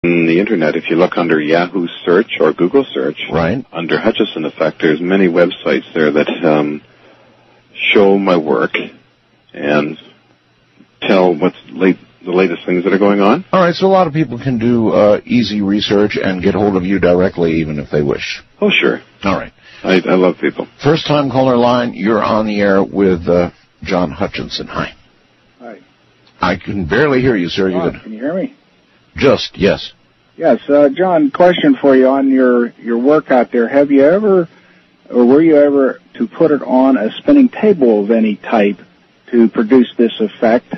on the Internet, if you look under Yahoo search or Google search, right, under Hutchison Effect, there's many websites there that show my work and tell what's the latest things that are going on. All right, so a lot of people can do easy research and get hold of you directly, even if they wish. Oh, sure. All right. I love people. First-time caller line, you're on the air with John Hutchinson. Hi. Hi. I can barely hear you, sir. Can you hear me? Just, yes. Yes, John, question for you on your work out there. Have you ever, or were you ever to put it on a spinning table of any type to produce this effect?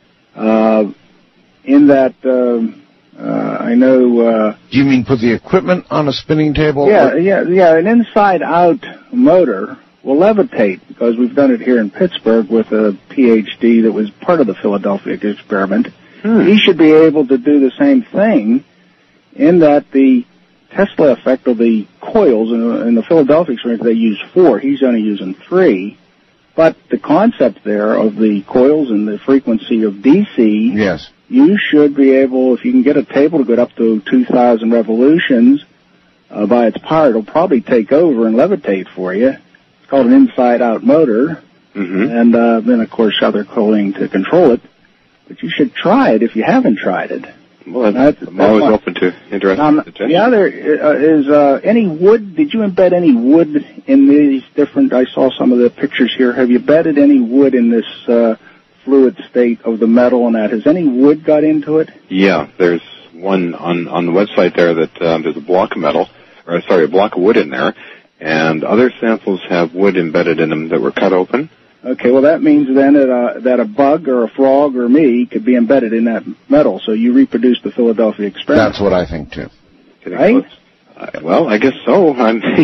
In that, I know... Do you mean put the equipment on a spinning table? Yeah, an inside-out motor will levitate, because we've done it here in Pittsburgh with a PhD that was part of the Philadelphia experiment. He should be able to do the same thing, in that the Tesla effect of the coils, in the Philadelphia experiment they use 4, he's only using 3, but the concept there of the coils and the frequency of DC, yes, you should be able, if you can get a table to get up to 2,000 revolutions by its power, it'll probably take over and levitate for you. It's called an inside-out motor, and then, of course, other cooling to control it. But you should try it if you haven't tried it. Well, I'm always open to interesting suggestions. The other is any wood. Did you embed any wood in these different? I saw some of the pictures here. Have you embedded any wood in this fluid state of the metal and that? Has any wood got into it? Yeah, there's one on the website there that there's a block of wood in there, and other samples have wood embedded in them that were cut open. Okay, well, that means then that a bug or a frog or me could be embedded in that metal, so you reproduce the Philadelphia experiment. That's what I think, too. Right? Well, I guess so.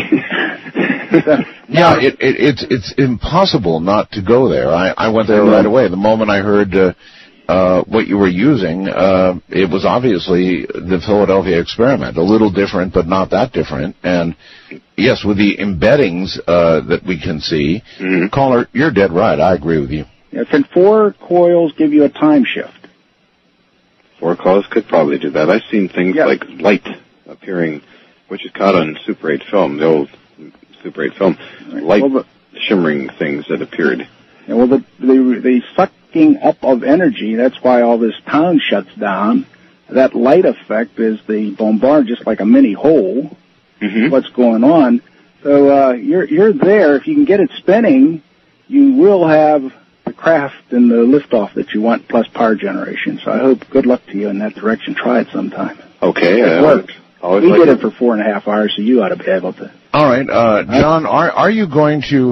Yeah, it's impossible not to go there. I went there right away. The moment I heard what you were using, it was obviously the Philadelphia experiment. A little different, but not that different. And yes, with the embeddings that we can see, caller, you're dead right. I agree with you. Yeah, can 4 coils give you a time shift? 4 coils could probably do that. I've seen things like light appearing, which is caught on Super 8 film, the old Super 8 film, light shimmering things that appeared. Yeah, well, the sucking up of energy, that's why all this town shuts down. That light effect is the bombard, just like a mini hole. What's going on? So you're there. If you can get it spinning, you will have the craft and the liftoff that you want, plus power generation. So I hope good luck to you in that direction. Try it sometime. Okay. It worked. We did it for 4.5 hours, so you ought to be able to. All right, John, are you going to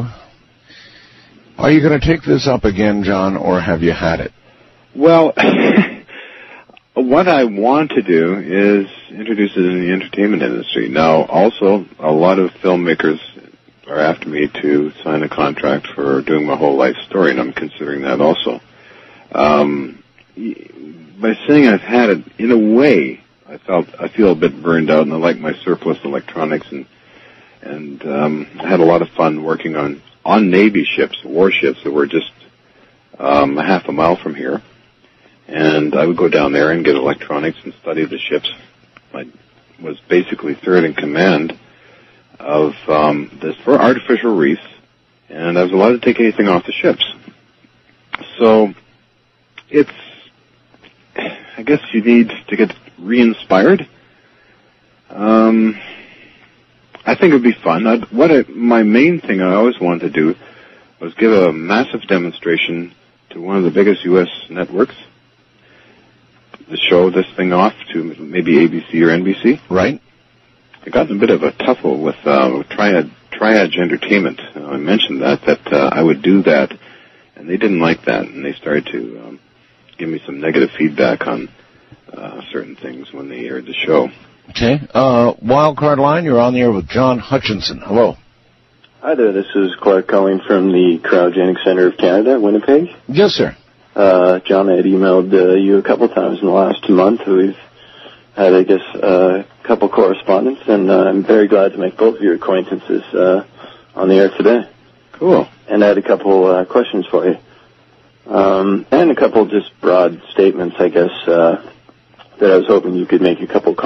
take this up again, John, or have you had it? Well, what I want to do is introduce it in the entertainment industry. Now, also, a lot of filmmakers are after me to sign a contract for doing my whole life story, and I'm considering that also. By saying I've had it, in a way, I feel a bit burned out, and I like my surplus electronics, and I had a lot of fun working on Navy ships, warships that were just a half a mile from here. And I would go down there and get electronics and study the ships. I was basically third in command of this for artificial reefs, and I was allowed to take anything off the ships. So I guess you need to get re-inspired. I think it would be fun. My main thing I always wanted to do was give a massive demonstration to one of the biggest U.S. networks to show this thing off to maybe ABC or NBC. Right. I got in a bit of a tussle with Triage Entertainment. I mentioned that I would do that, and they didn't like that, and they started to give me some negative feedback on certain things when they aired the show. Okay. Wildcard line, you're on the air with John Hutchinson. Hello. Hi there, this is Clark calling from the Cryogenic Center of Canada, Winnipeg. Yes, sir. John, I had emailed you a couple times in the last month. We've had, I guess, a couple correspondence, and I'm very glad to make both of your acquaintances on the air today. Cool. And I had a couple questions for you. And a couple just broad statements, I guess. that I was hoping you could make a couple